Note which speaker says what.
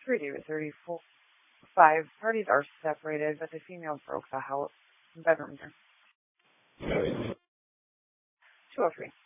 Speaker 1: 3 to 5 parties are separated, but the females broke the house bedroom door. 203.